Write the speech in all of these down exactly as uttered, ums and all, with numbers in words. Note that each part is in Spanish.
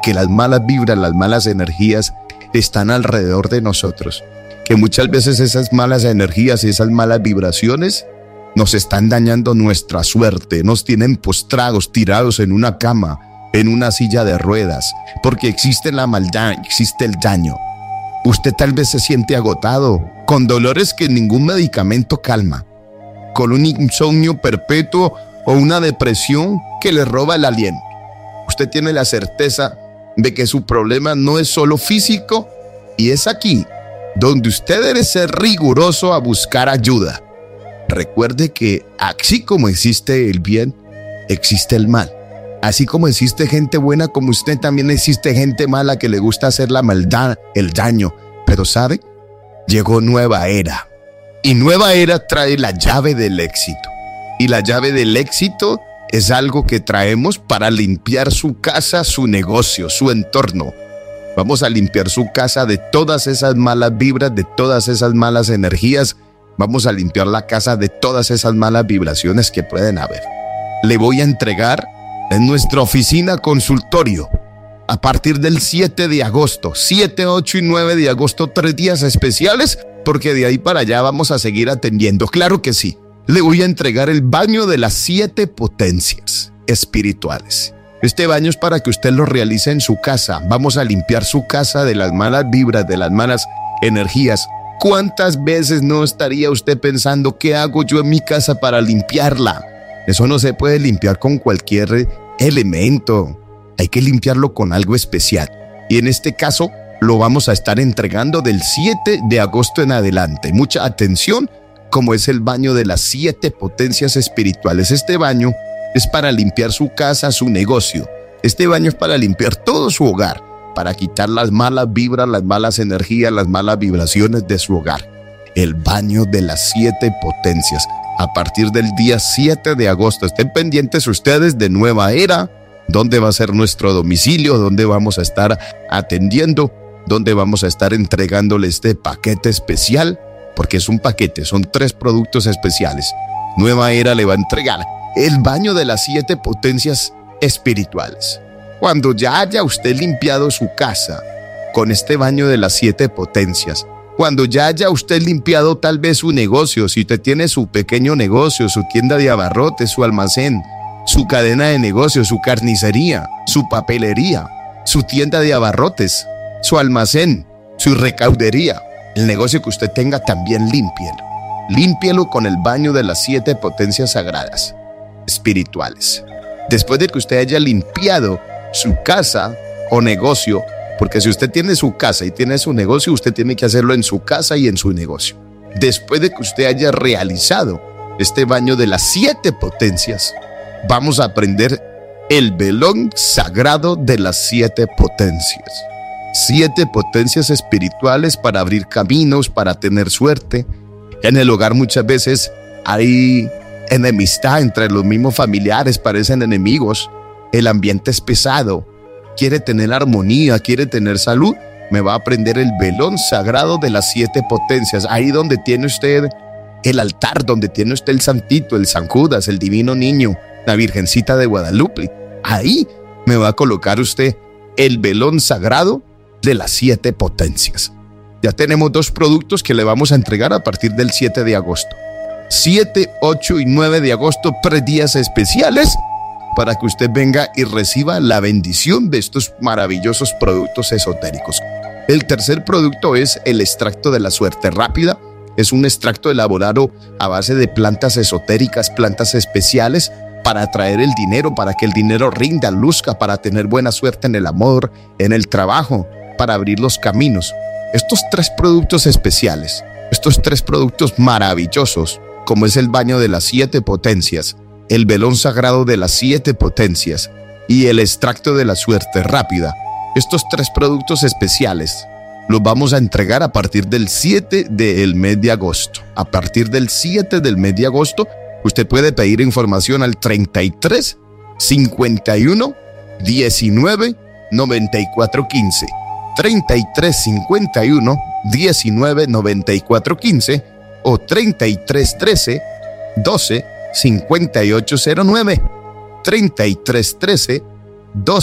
que las malas vibras, las malas energías están alrededor de nosotros, que muchas veces esas malas energías y esas malas vibraciones nos están dañando nuestra suerte, nos tienen postrados, tirados en una cama, en una silla de ruedas, porque existe la maldad, existe el daño. Usted tal vez se siente agotado, con dolores que ningún medicamento calma, con un insomnio perpetuo o una depresión que le roba el aliento. Usted tiene la certeza de que su problema no es solo físico, y es aquí donde usted debe ser riguroso a buscar ayuda. Recuerde que así como existe el bien, existe el mal. Así como existe gente buena como usted, también existe gente mala que le gusta hacer la maldad, el daño. Pero ¿sabe? Llegó nueva era. Y nueva era trae la llave del éxito. Y la llave del éxito es algo que traemos para limpiar su casa, su negocio, su entorno. Vamos a limpiar su casa de todas esas malas vibras, de todas esas malas energías. Vamos a limpiar la casa de todas esas malas vibraciones que pueden haber. Le voy a entregar en nuestra oficina consultorio a partir del siete de agosto, siete, ocho y nueve de agosto, tres días especiales, porque de ahí para allá vamos a seguir atendiendo. Claro que sí. Le voy a entregar el baño de las siete potencias espirituales. Este baño es para que usted lo realice en su casa. Vamos a limpiar su casa de las malas vibras, de las malas energías. ¿Cuántas veces no estaría usted pensando qué hago yo en mi casa para limpiarla? Eso no se puede limpiar con cualquier elemento. Hay que limpiarlo con algo especial. Y en este caso lo vamos a estar entregando del siete de agosto en adelante. Mucha atención, como es el baño de las siete potencias espirituales. Este baño es para limpiar su casa, su negocio. Este baño es para limpiar todo su hogar, para quitar las malas vibras, las malas energías, las malas vibraciones de su hogar. El baño de las siete potencias. A partir del día siete de agosto, estén pendientes ustedes de Nueva Era, dónde va a ser nuestro domicilio, dónde vamos a estar atendiendo, dónde vamos a estar entregándole este paquete especial, porque es un paquete, son tres productos especiales. Nueva Era le va a entregar el baño de las siete potencias espirituales. Cuando ya haya usted limpiado su casa con este baño de las siete potencias, cuando ya haya usted limpiado tal vez su negocio, si usted tiene su pequeño negocio, su tienda de abarrotes, su almacén, su cadena de negocios, su carnicería, su papelería, su tienda de abarrotes, su almacén, su recaudería, el negocio que usted tenga, también límpielo. Límpielo con el baño de las siete potencias sagradas espirituales. Después de que usted haya limpiado su casa o negocio, porque si usted tiene su casa y tiene su negocio, usted tiene que hacerlo en su casa y en su negocio. Después de que usted haya realizado este baño de las siete potencias, vamos a prender el velón sagrado de las siete potencias. Siete potencias espirituales para abrir caminos, para tener suerte. En el hogar muchas veces hay enemistad entre los mismos familiares, parecen enemigos. El ambiente es pesado. Quiere tener armonía, quiere tener salud. Me va a prender el velón sagrado de las siete potencias. Ahí donde tiene usted el altar, donde tiene usted el santito, el San Judas, el divino niño, la Virgencita de Guadalupe. Ahí me va a colocar usted el velón sagrado de las siete potencias. Ya tenemos dos productos que le vamos a entregar a partir del siete de agosto. siete, ocho y nueve de agosto, tres días especiales para que usted venga y reciba la bendición de estos maravillosos productos esotéricos. El tercer producto es el extracto de la suerte rápida. Es un extracto elaborado a base de plantas esotéricas, plantas especiales para atraer el dinero, para que el dinero rinda, luzca, para tener buena suerte en el amor, en el trabajo, para abrir los caminos. Estos tres productos especiales, estos tres productos maravillosos, como es el baño de las siete potencias, el velón sagrado de las siete potencias y el extracto de la suerte rápida, estos tres productos especiales los vamos a entregar a partir del siete del mes de agosto. A partir del siete del mes de agosto, usted puede pedir información al treinta y tres, cincuenta y uno, diecinueve, noventa y cuatro quince. treinta y tres, cincuenta y uno, diecinueve, noventa y cuatro quince o treinta y tres, trece, doce, cincuenta y ocho cero nueve. treinta y tres, trece, doce,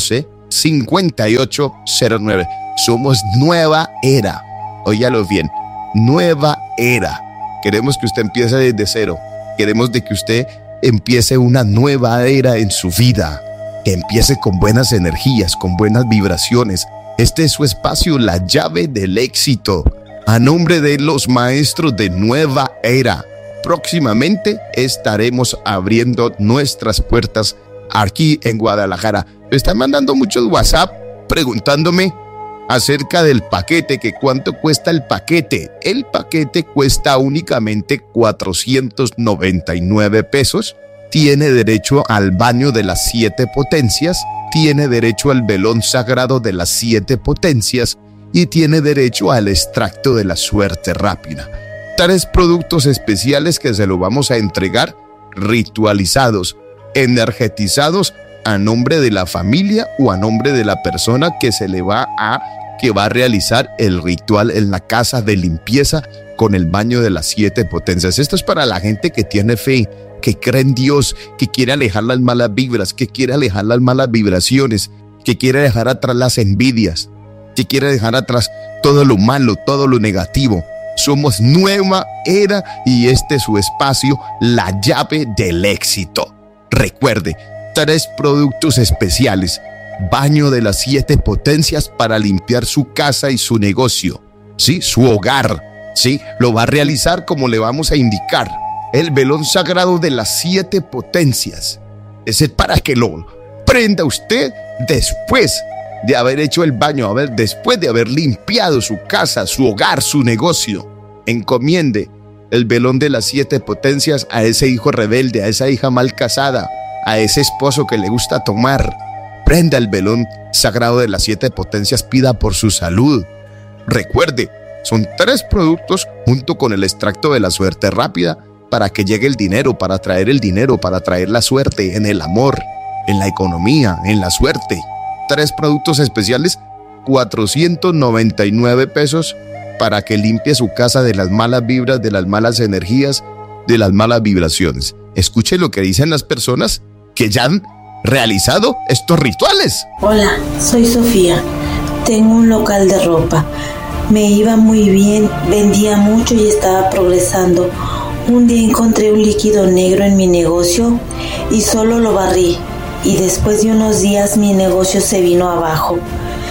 cinco ocho cero nueve. Somos Nueva Era. Óyalo bien, Nueva Era. Queremos que usted empiece desde cero. Queremos de que usted empiece una nueva era en su vida. Que empiece con buenas energías, con buenas vibraciones. Este es su espacio, la llave del éxito. A nombre de los maestros de Nueva Era. Próximamente estaremos abriendo nuestras puertas aquí en Guadalajara. Me están mandando muchos WhatsApp preguntándome acerca del paquete, que cuánto cuesta el paquete. El paquete cuesta únicamente cuatrocientos noventa y nueve pesos. Tiene derecho al baño de las siete potencias, tiene derecho al velón sagrado de las siete potencias y tiene derecho al extracto de la suerte rápida. Tres productos especiales que se lo vamos a entregar ritualizados, energetizados a nombre de la familia o a nombre de la persona que se le va a que va a realizar el ritual en la casa de limpieza con el baño de las siete potencias. Esto es para la gente que tiene fe, que cree en Dios, que quiere alejar las malas vibras, que quiere alejar las malas vibraciones, que quiere dejar atrás las envidias, que quiere dejar atrás todo lo malo, todo lo negativo. Somos Nueva Era y este es su espacio, la llave del éxito. Recuerde, tres productos especiales. Baño de las siete potencias para limpiar su casa y su negocio, ¿sí? Su hogar, ¿sí? Lo va a realizar como le vamos a indicar. El velón sagrado de las siete potencias. Ese es para que lo prenda usted después de haber hecho el baño, a ver, después de haber limpiado su casa, su hogar, su negocio. Encomiende el velón de las siete potencias a ese hijo rebelde, a esa hija mal casada, a ese esposo que le gusta tomar. Prenda el velón sagrado de las siete potencias, pida por su salud. Recuerde, son tres productos junto con el extracto de la suerte rápida para que llegue el dinero, para traer el dinero, para traer la suerte en el amor, en la economía, en la suerte. Tres productos especiales, cuatrocientos noventa y nueve pesos para que limpie su casa de las malas vibras, de las malas energías, de las malas vibraciones. Escuche lo que dicen las personas que ya han realizado estos rituales. Hola, soy Sofía. Tengo un local de ropa. Me iba muy bien, vendía mucho y estaba progresando. Un día encontré un líquido negro en mi negocio y solo lo barrí. Y después de unos días mi negocio se vino abajo.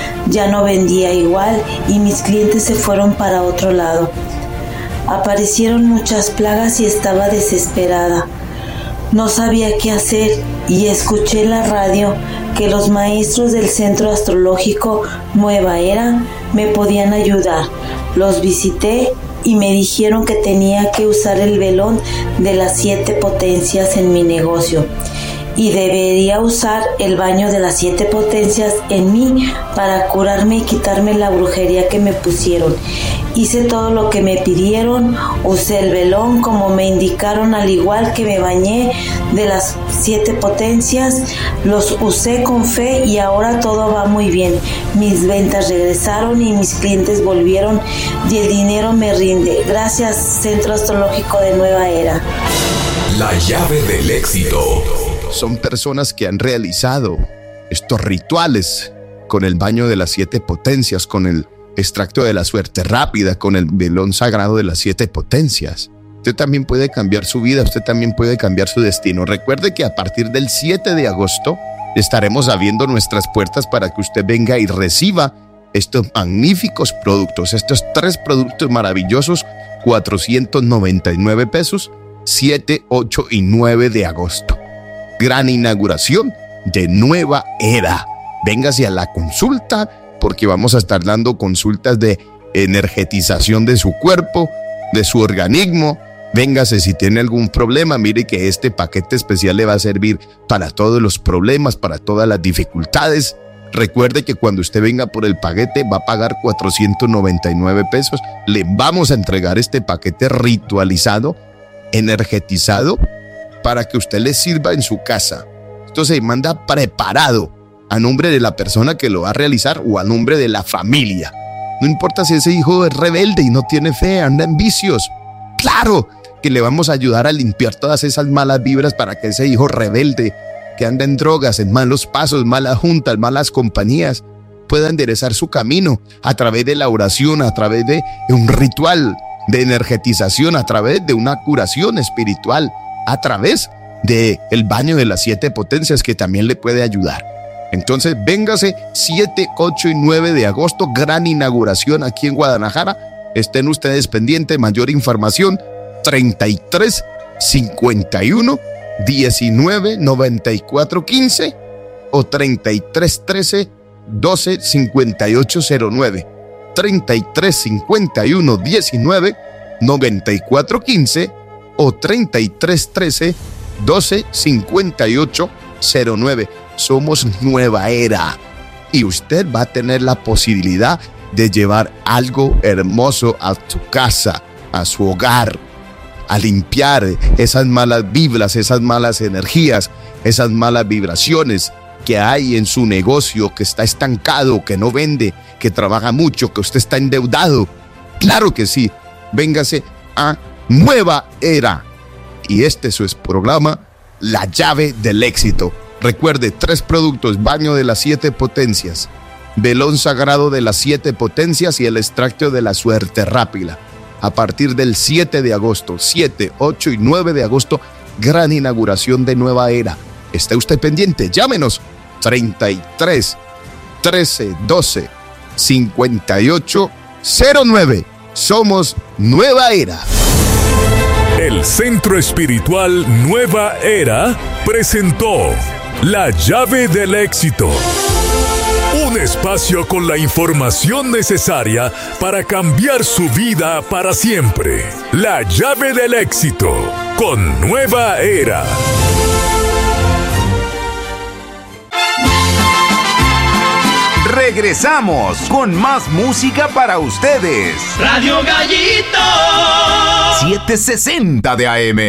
Ya no vendía igual y mis clientes se fueron para otro lado. Aparecieron muchas plagas y estaba desesperada. No sabía qué hacer y escuché en la radio que los maestros del Centro Astrológico Nueva Era me podían ayudar. Los visité y me dijeron que tenía que usar el velón de las siete potencias en mi negocio y debería usar el baño de las siete potencias en mí para curarme y quitarme la brujería que me pusieron. Hice todo lo que me pidieron, usé el velón como me indicaron, al igual que me bañé de las siete potencias, los usé con fe y ahora todo va muy bien. Mis ventas regresaron y mis clientes volvieron y el dinero me rinde. Gracias, Centro Astrológico de Nueva Era. La llave del éxito. Son personas que han realizado estos rituales con el baño de las siete potencias, con el extracto de la suerte rápida, con el velón sagrado de las siete potencias. Usted también puede cambiar su vida, usted también puede cambiar su destino. Recuerde que a partir del siete de agosto estaremos abriendo nuestras puertas para que usted venga y reciba estos magníficos productos, estos tres productos maravillosos, cuatrocientos noventa y nueve pesos, siete, ocho y nueve de agosto. Gran inauguración de Nueva Era. Véngase a la consulta porque vamos a estar dando consultas de energetización de su cuerpo, de su organismo. Véngase si tiene algún problema. Mire que este paquete especial le va a servir para todos los problemas, para todas las dificultades. Recuerde que cuando usted venga por el paquete va a pagar cuatrocientos noventa y nueve pesos. Le vamos a entregar este paquete ritualizado, energetizado, para que usted le sirva en su casa. Esto se manda preparado a nombre de la persona que lo va a realizar o a nombre de la familia. No importa si ese hijo es rebelde y no tiene fe, anda en vicios. Claro que le vamos a ayudar a limpiar todas esas malas vibras para que ese hijo rebelde que anda en drogas, en malos pasos, malas juntas, malas compañías, pueda enderezar su camino a través de la oración, a través de un ritual de energetización, a través de una curación espiritual, a través de el baño de las siete potencias que también le puede ayudar. Entonces, véngase siete, ocho y nueve de agosto, gran inauguración aquí en Guadalajara. Estén ustedes pendientes, mayor información, treinta y tres, cincuenta y uno, diecinueve, noventa y cuatro, quince o treinta y tres, trece, doce, cincuenta y ocho, cero nueve. treinta y tres, cincuenta y uno, diecinueve, noventa y cuatro, quince o treinta y tres, trece, doce, cincuenta y ocho, cero nueve. Somos Nueva Era y usted va a tener la posibilidad de llevar algo hermoso a su casa, a su hogar, a limpiar esas malas vibras, esas malas energías, esas malas vibraciones que hay en su negocio, que está estancado, que no vende, que trabaja mucho, que usted está endeudado. Claro que sí, véngase a Nueva Era. Y este es su programa, La Llave del Éxito. Recuerde, tres productos: baño de las siete potencias, velón sagrado de las siete potencias y el extracto de la suerte rápida. A partir del siete de agosto, siete, ocho y nueve de agosto, gran inauguración de Nueva Era. Esté usted pendiente, llámenos treinta y tres, trece, doce, cincuenta y ocho, cero nueve. Somos Nueva Era. El Centro Espiritual Nueva Era presentó La Llave del Éxito. Un espacio con la información necesaria para cambiar su vida para siempre. La Llave del Éxito con Nueva Era. Regresamos con más música para ustedes. Radio Gallito setecientos sesenta de A M.